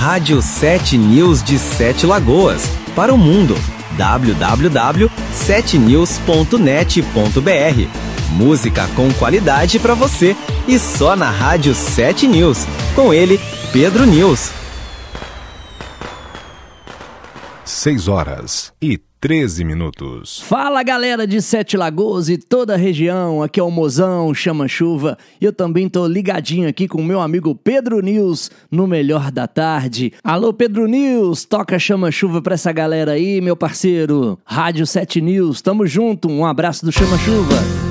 Rádio 7 News de Sete Lagoas, para o mundo. www.7news.net.br. Música com qualidade para você e só na Rádio 7 News. Com ele, Pedro News. 6h13. Fala, galera de Sete Lagoas e toda a região, aqui é o Mozão, Chama Chuva, e eu também tô ligadinho aqui com o meu amigo Pedro News, no Melhor da Tarde. Alô, Pedro News, toca Chama Chuva pra essa galera aí, meu parceiro. Rádio 7 News, tamo junto, um abraço do Chama Chuva.